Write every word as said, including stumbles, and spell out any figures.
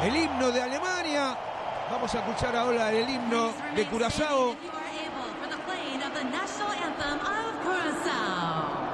el himno de Alemania. Vamos a escuchar ahora el himno de Curazao.